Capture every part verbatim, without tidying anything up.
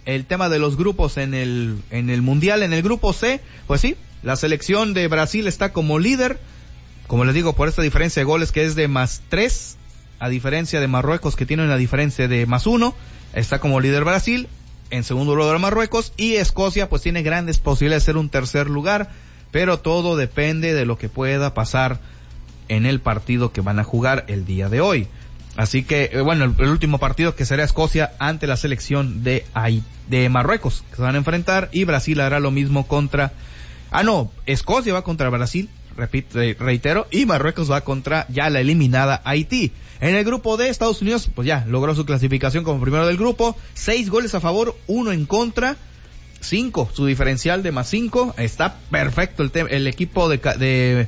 el tema de los grupos en el, en el Mundial. En el grupo C, pues sí, la selección de Brasil está como líder, como les digo, por esta diferencia de goles que es de más tres, a diferencia de Marruecos que tiene una diferencia de más uno, está como líder Brasil, en segundo lugar Marruecos, y Escocia pues tiene grandes posibilidades de ser un tercer lugar, pero todo depende de lo que pueda pasar en el partido que van a jugar el día de hoy. Así que, bueno, el, el último partido que será Escocia ante la selección de, de Marruecos, que se van a enfrentar, y Brasil hará lo mismo contra, ah no, Escocia va contra Brasil, repito, reitero, y Marruecos va contra ya la eliminada Haití. En el grupo D, Estados Unidos, pues ya logró su clasificación como primero del grupo, seis goles a favor, uno en contra, cinco, su diferencial de más cinco, está perfecto el, te- el equipo de, de,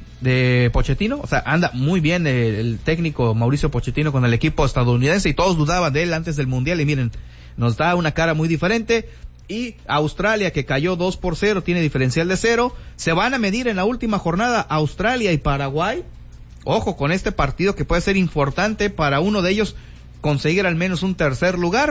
de Pochettino, o sea, anda muy bien el, el técnico Mauricio Pochettino con el equipo estadounidense, y todos dudaban de él antes del Mundial, y miren, nos da una cara muy diferente. Y Australia, que cayó dos por cero, tiene diferencial de cero. Se van a medir en la última jornada Australia y Paraguay. Ojo con este partido que puede ser importante para uno de ellos conseguir al menos un tercer lugar,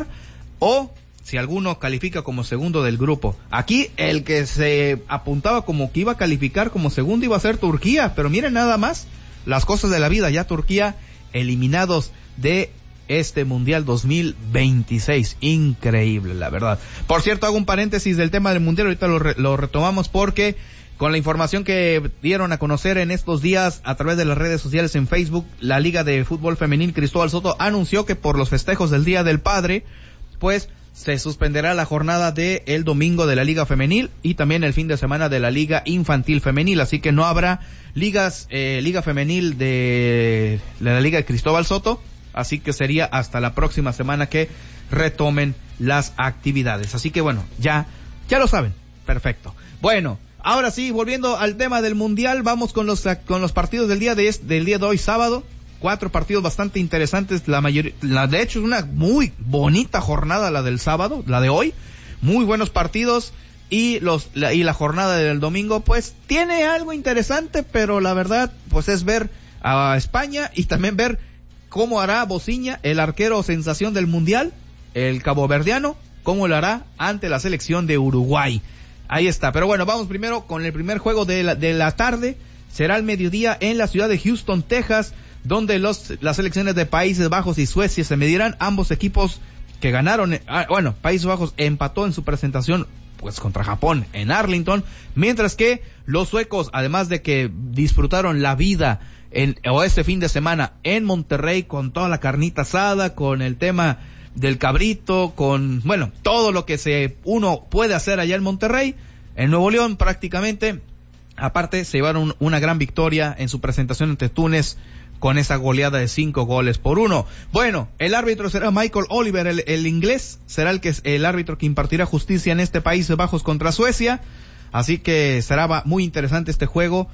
o si alguno califica como segundo del grupo. Aquí el que se apuntaba como que iba a calificar como segundo iba a ser Turquía, pero miren nada más las cosas de la vida, ya Turquía eliminados de este Mundial dos mil veintiséis. Increíble, la verdad. Por cierto, hago un paréntesis del tema del Mundial, ahorita lo, re, lo retomamos porque con la información que dieron a conocer en estos días a través de las redes sociales en Facebook, la Liga de Fútbol Femenil Cristóbal Soto anunció que por los festejos del Día del Padre, pues se suspenderá la jornada de el domingo de la Liga Femenil y también el fin de semana de la Liga Infantil Femenil, así que no habrá ligas, eh, Liga Femenil de, de la Liga de Cristóbal Soto. Así que sería hasta la próxima semana que retomen las actividades. Así que bueno, ya, ya lo saben. Perfecto. Bueno, ahora sí, volviendo al tema del Mundial, vamos con los, con los partidos del día de, del día de hoy, sábado. Cuatro partidos bastante interesantes. La mayoría, la, de hecho es una muy bonita jornada la del sábado, la de hoy. Muy buenos partidos. Y los, la, y la jornada del domingo, pues, tiene algo interesante, pero la verdad, pues es ver a España y también ver cómo hará Bociña, el arquero sensación del Mundial, el caboverdiano, cómo lo hará ante la selección de Uruguay. Ahí está. Pero bueno, vamos primero con el primer juego de la, de la tarde. Será al mediodía en la ciudad de Houston, Texas, donde los, las selecciones de Países Bajos y Suecia se medirán. Ambos equipos que ganaron, ah, bueno, Países Bajos empató en su presentación pues contra Japón en Arlington, mientras que los suecos, además de que disfrutaron la vida en, o este fin de semana en Monterrey con toda la carnita asada, con el tema del cabrito, con, bueno, todo lo que se uno puede hacer allá en Monterrey, en Nuevo León prácticamente, aparte se llevaron una gran victoria en su presentación ante Túnez con esa goleada de cinco goles por uno. Bueno, el árbitro será Michael Oliver, el, el inglés, será el que es el árbitro que impartirá justicia en este Países Bajos contra Suecia, así que será muy interesante este juego.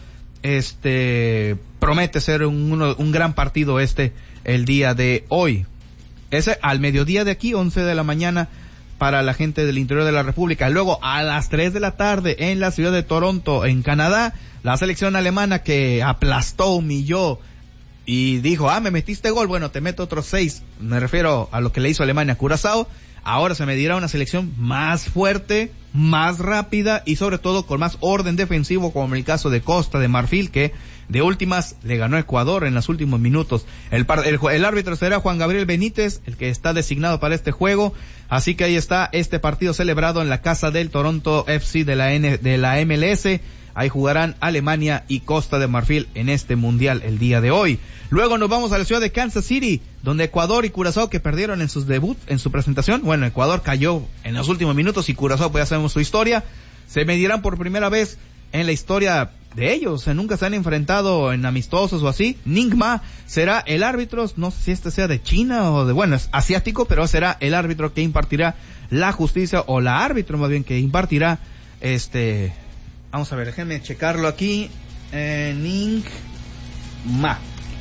Este promete ser un, uno, un gran partido este el día de hoy. Ese al mediodía de aquí, once de la mañana para la gente del interior de la República. Luego a las tres de la tarde en la ciudad de Toronto, en Canadá, la selección alemana que aplastó, humilló y dijo, ah, me metiste gol, bueno, te meto otros seis. Me refiero a lo que le hizo Alemania a Curazao. Ahora se medirá una selección más fuerte, más rápida y sobre todo con más orden defensivo, como en el caso de Costa de Marfil, que de últimas le ganó a Ecuador en los últimos minutos. El, par, el, el árbitro será Juan Gabriel Benítez, el que está designado para este juego. Así que ahí está este partido celebrado en la casa del Toronto F C de la, N, de la M L S. Ahí jugarán Alemania y Costa de Marfil en este mundial el día de hoy. Luego nos vamos a la ciudad de Kansas City, donde Ecuador y Curazao, que perdieron en sus debut, en su presentación, bueno, Ecuador cayó en los últimos minutos y Curazao, pues ya sabemos su historia, se medirán por primera vez en la historia de ellos, o sea, nunca se han enfrentado en amistosos o así. Ningma será el árbitro, no sé si este sea de China o de, bueno, es asiático, pero será el árbitro que impartirá la justicia, o la árbitro más bien que impartirá este... Vamos a ver, déjenme checarlo aquí. Eh, Ningma.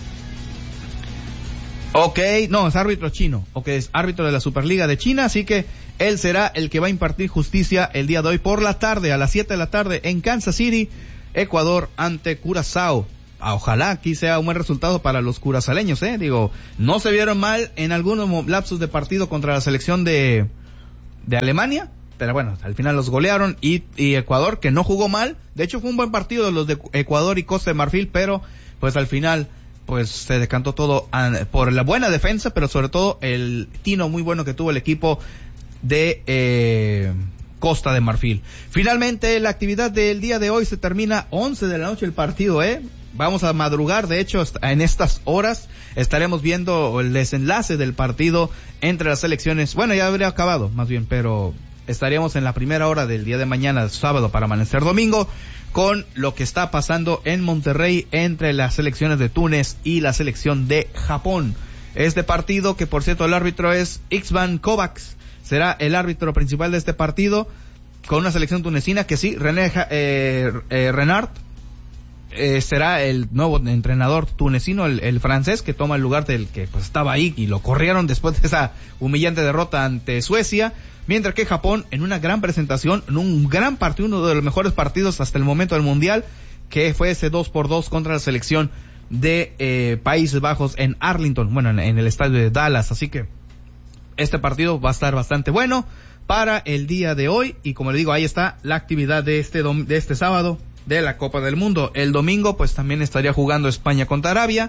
Ok, no, es árbitro chino. Ok, es árbitro de la Superliga de China, así que él será el que va a impartir justicia el día de hoy por la tarde, a las siete de la tarde, en Kansas City, Ecuador ante Curazao. Ojalá aquí sea un buen resultado para los curazaleños, eh. Digo, no se vieron mal en algunos lapsos de partido contra la selección de... de Alemania, pero bueno, al final los golearon, y, y Ecuador, que no jugó mal, de hecho fue un buen partido de los de Ecuador y Costa de Marfil, pero pues al final pues se decantó todo a, por la buena defensa, pero sobre todo el tino muy bueno que tuvo el equipo de eh, Costa de Marfil. Finalmente la actividad del día de hoy se termina once de la noche el partido, eh vamos a madrugar, de hecho en estas horas estaremos viendo el desenlace del partido entre las selecciones. Bueno, ya habría acabado más bien, pero estaríamos en la primera hora del día de mañana, sábado para amanecer domingo, con lo que está pasando en Monterrey entre las selecciones de Túnez y la selección de Japón. Este partido, que por cierto el árbitro es Ixvan Kovacs, será el árbitro principal de este partido, con una selección tunecina que sí, René eh, eh, Renard eh, será el nuevo entrenador tunecino, el, el francés, que toma el lugar del que pues estaba ahí y lo corrieron después de esa humillante derrota ante Suecia. Mientras que Japón, en una gran presentación, en un gran partido, uno de los mejores partidos hasta el momento del Mundial, que fue ese dos por dos contra la selección de eh, Países Bajos en Arlington, bueno, en, en el estadio de Dallas. Así que este partido va a estar bastante bueno para el día de hoy, y como le digo, ahí está la actividad de este dom- de este sábado de la Copa del Mundo. El domingo pues también estaría jugando España contra Arabia.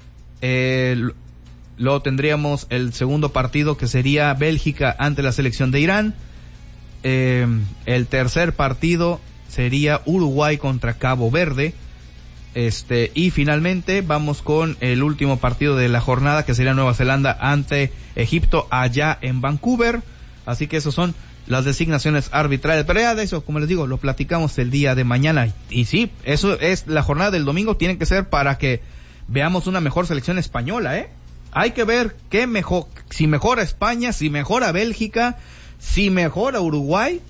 El Luego tendríamos el segundo partido, que sería Bélgica ante la selección de Irán. Eh, el tercer partido sería Uruguay contra Cabo Verde. Este, y finalmente vamos con el último partido de la jornada, que sería Nueva Zelanda ante Egipto allá en Vancouver. Así que esos son las designaciones arbitrales. Pero ya de eso, como les digo, lo platicamos el día de mañana. Y sí, eso es la jornada del domingo, tiene que ser para que veamos una mejor selección española, ¿eh? Hay que ver qué mejor, si mejora España, si mejora Bélgica, si mejora Uruguay,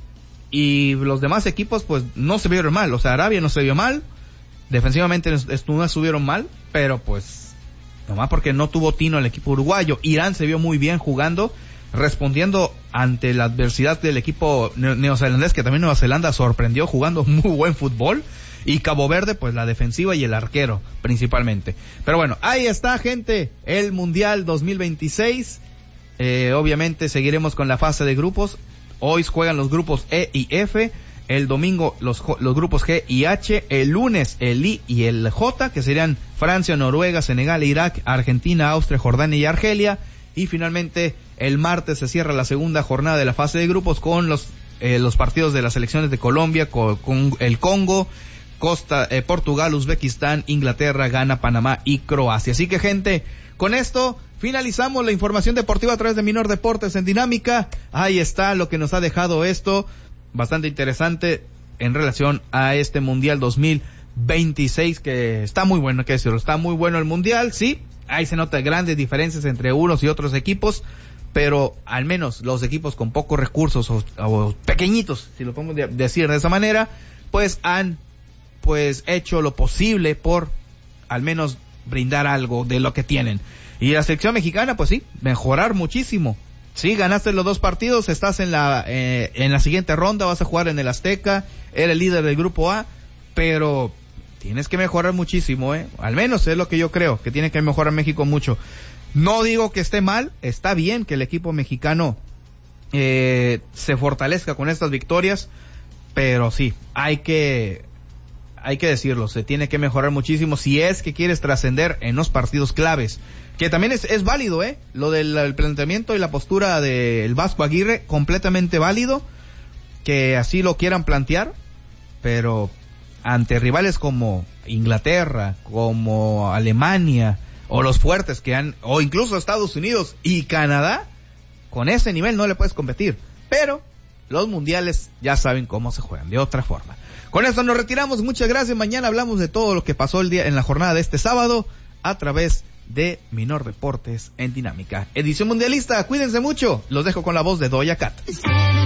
y los demás equipos pues no se vieron mal. O sea, Arabia no se vio mal, defensivamente no estuvieron mal, pero pues nomás porque no tuvo tino el equipo uruguayo. Irán se vio muy bien jugando, respondiendo ante la adversidad del equipo neozelandés, que también Nueva Zelanda sorprendió jugando muy buen fútbol. Y Cabo Verde, pues la defensiva y el arquero principalmente. Pero bueno, ahí está, gente, el Mundial dos mil veintiséis. Eh, obviamente seguiremos con la fase de grupos. Hoy juegan los grupos E y F. El domingo los, los grupos G y H. El lunes el I y el J, que serían Francia, Noruega, Senegal, Irak, Argentina, Austria, Jordania y Argelia. Y finalmente el martes se cierra la segunda jornada de la fase de grupos con los, eh, los partidos de las selecciones de Colombia, con, con el Congo, Costa, eh, Portugal, Uzbekistán, Inglaterra, Ghana, Panamá y Croacia. Así que, gente, con esto finalizamos la información deportiva a través de Minor Deportes en Dinámica. Ahí está lo que nos ha dejado esto, bastante interesante en relación a este Mundial dos mil veintiséis, que está muy bueno, hay que decirlo, está muy bueno el Mundial, sí, ahí se notan grandes diferencias entre unos y otros equipos, pero al menos los equipos con pocos recursos o, o pequeñitos, si lo podemos decir de esa manera, pues han pues hecho lo posible por al menos brindar algo de lo que tienen. Y la selección mexicana, pues sí, mejorar muchísimo. Sí, ganaste los dos partidos, estás en la eh, en la siguiente ronda, vas a jugar en el Azteca, eres el líder del grupo A, pero tienes que mejorar muchísimo, eh. Al menos es lo que yo creo, que tiene que mejorar México mucho. No digo que esté mal, está bien que el equipo mexicano eh, se fortalezca con estas victorias, pero sí, hay que hay que decirlo, se tiene que mejorar muchísimo si es que quieres trascender en los partidos claves, que también es, es válido, eh, lo del el planteamiento y la postura del Vasco Aguirre, completamente válido, que así lo quieran plantear, pero ante rivales como Inglaterra, como Alemania, o los fuertes que han, o incluso Estados Unidos y Canadá, con ese nivel no le puedes competir, pero los mundiales ya saben cómo se juegan, de otra forma. Con esto nos retiramos, muchas gracias, mañana hablamos de todo lo que pasó el día en la jornada de este sábado a través de Minor Deportes en Dinámica. Edición mundialista, cuídense mucho, los dejo con la voz de Doja Cat.